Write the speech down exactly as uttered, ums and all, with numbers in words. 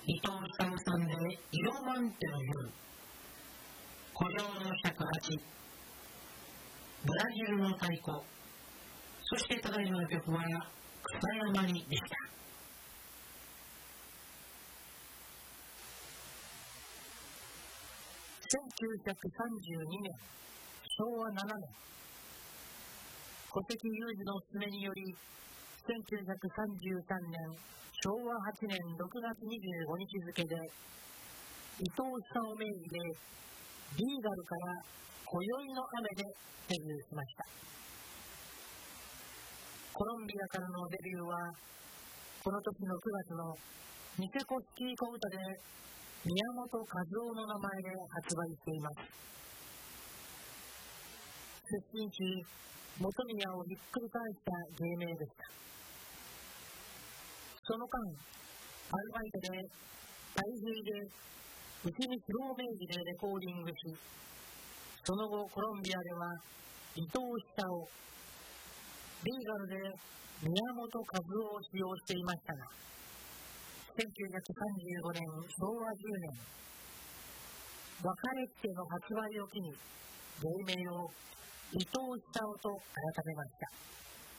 伊藤久さんで色満点の夜、古城の尺八、ブラジルの太鼓、そしてただいまの曲は草山にでした。せんきゅうひゃくさんじゅうにねん、しょうわななねん、古関裕二の勧めにより、せんきゅうひゃくさんじゅうさんねん、しょうわはちねんろくがつにじゅうごにち付で、伊藤久夫名義で、リーガルから今宵の雨でデビューしました。コロンビアからのデビューは、この年のくがつのニセコスキー小唄で、宮本和夫の名前で発売しています。出身地、本宮をひっくり返した芸名でした。その間、アルバイトで、大平で、うちに広尾名義でレコーディングし、その後コロンビアでは、伊藤久夫、リーガルで宮本和夫を使用していましたが、せんきゅうひゃくさんじゅうごねん、しょうわじゅうねん、別れっけの発売を機に、芸名を伊藤久夫と改めました。